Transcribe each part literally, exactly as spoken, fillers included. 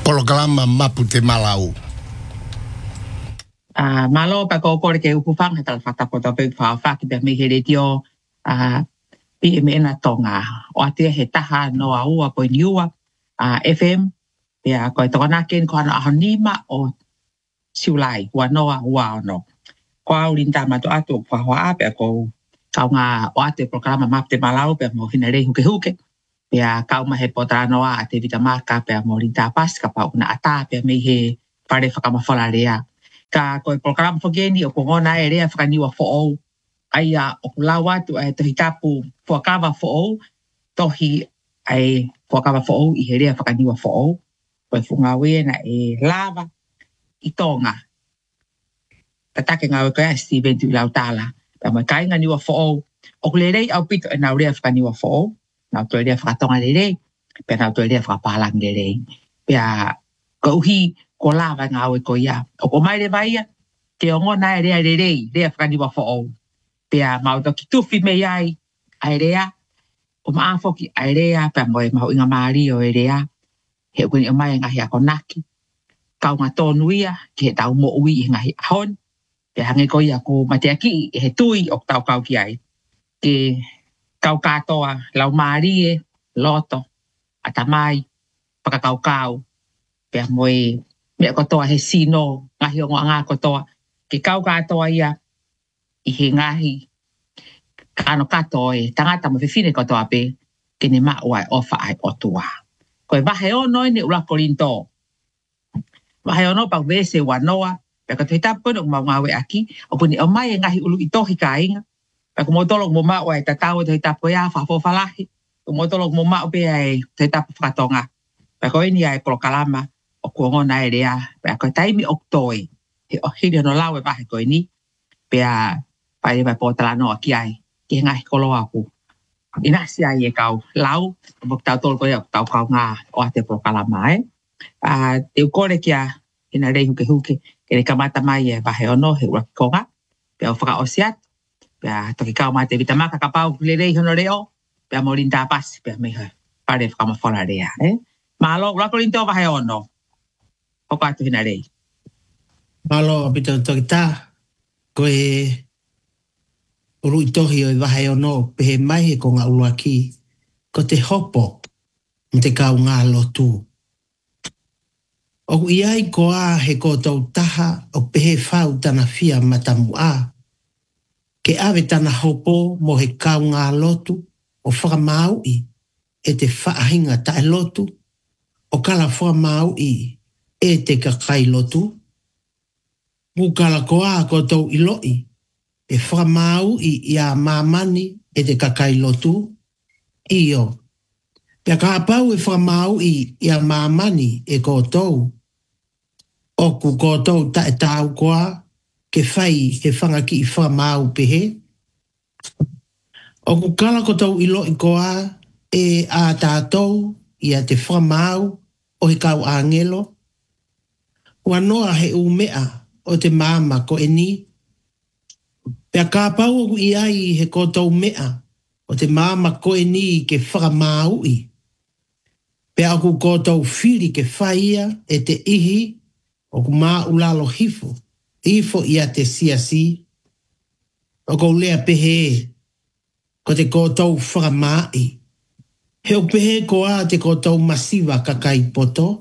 programa Mapu Te Malau. Ah, malo pa ko ko ke upufang hatal fata po to pe fa fa ki be me heretio ah pi me na tonga o ate he taha no a ua ko niua a F M ya ko to na ken ko na hanima o siulai wa no a wa no ko aulinta ma to atu fa wa pe ko ka nga o ate programa Mapu Te Malau pe mo hinare huke huke ya ka ma he potra no a te vita marka pe mo rinta pas ka pa una ata pe me he pare fa ka ma fala rea ka ko programa fogeni o kongona area whakaniwa fo'ou aia o kulawa tu e tohi tapu fuakawa fo'ou tohi ai fuakawa fo'ou i herea whakaniwa fo'ou koe fungawe na e lava i tonga tatake ngawe koe a Steven tu ilau tala pa mo kai nganiwa fo'ou o kulerei au pito e naurea whakaniwa fo'ou nau toerea whakatonga lerei pe nau toerea whakapalang lerei pea ko uhi ko lava ngawe ko ia o ko mai le vai ke ongo na ere ere rei rea whakani wa fo'ou pea mau to ki tuwhi me iai a erea o maa foki a erea pea moe mahu inga maari o erea he ukuni o mai ngahi a konaki kau ngā tonu ia ki he tau mo ui i ngahi ahon pea hange ko ia ko matea ki he tui o tau kau ki ai ke kau katoa lau maari e loto atamai pakakau kau pea moe mea kotoa he sino ngahi o ngā kotoa ke kau katoa ia i he ngahi kano katoa e tangata mo whiwhine kotoa pe ke ne maua e ofa ai otua koe wahe ono ne ura korinto wahe ono pang vese wanoa pea koto hitapu kono o maungawe aki o puni o mai e ngahi ulu i tohi ka inga pea kumotolog mo maua e tatau e to hitapu ea whafofalahi kumotolog mo maua pe e to hitapu whakatonga pea koe ni ai prokalama o kuongona e rea, pea koe taimi oktoi, he o hiri no lau e wahe koe ni, pea pai vai pōtala no a ki ai, ki ngahi kolo aku. Inasi ai e kau lau, o tau tolo koe o tau kau ngā o ate prokalama e. Uh, te ukore kia, ina rei huke huke, ke ne kamata mai e wahe ono, he ura konga, pea o whaka osiat, pea toki kau mai te vitamaka ka pau le rei hono reo, pea mo rinta pasi, pea meha pare whakamawhora rea, eh? Malo, ura korinto wahe ono. O ka tu hina rei. Malo apito toki tā, koe uru i tohi o i wahe ono pehe mai e ko ngā ulu aki, ko te hopo mo te kau ngā lotu. O i ai ko a he ko tau taha o pehe whau tana fia matamu a. Ke awe tana hopo mo he kau ngā lotu o whakamau i e te whaahinga tae lotu o kala whakamau i e te kakai lotu. Mukala koa ko tau iloi, e whakamau i ia mamani e te kakai lotu. Io. Pea ka apau e whakamau i ia mamani e ko tau. Oku ko tau ta e tau koa, ke whai he whangaki i whakamau pehe. Oku kala ko tau iloi koa, e a tātou ia te whakamau o he kau angelo. Ua noa he umea o te māma ko e ni. Pea ka pau o i ai he koutou mea o te māma ko e ni ke whakamau i. Pea aku koutou whiri ke whaia e te ihi o ku mā ulalo hifo. Hifo ia te siasi. O kou lea pehe ko te koutou whakamai. He o pehe ko a te koutou masiva kakai poto.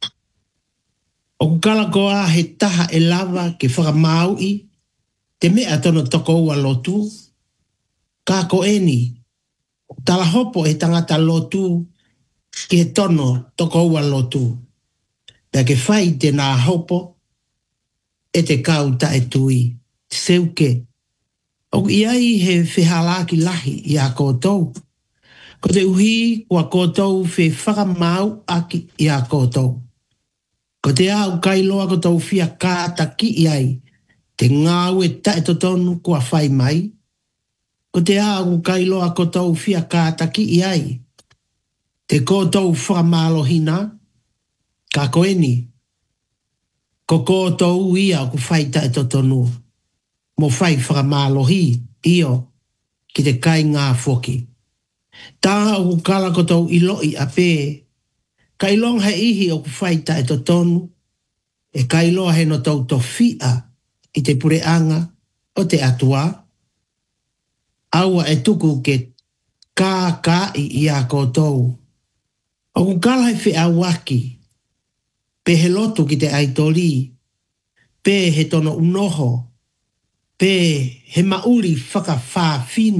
O kukala koa he taha e lava ke whakamau i, te mea tono toko ua lotu. Ka ko eni, tala hopo he tangata lotu, ke he tono toko ua lotu. Pea ke whai te nā hopo, e te kau ta e tui, seuke. O i ai he whihalaki lahi i a koutou. Ko te uhi kua koutou whi whakamau aki i a koutou. Ko te au kailoa ko tau fia kāta ki i ai, te ngāu e tae totonu kua whai mai. Ko te au kailoa ko tau fia kāta ki i ai, te kōtou whakamalo hina, ka koeni, ko kōtou ia ku whai tae totonu, mo whai whakamalo hi, io, ki te kai ngā whoki. Tā au kala ko tau iloi a pē, Kailong he ihi o kuwhaita e to tonu, e kailoa he no tau to fia i te pureanga o te atua. Aua e tuku ke kā kā i ia koutou. O kukala he whi awaki, pe he lotu ki te aitori, pe he tono unoho, pe he mauri whakawhawhinu.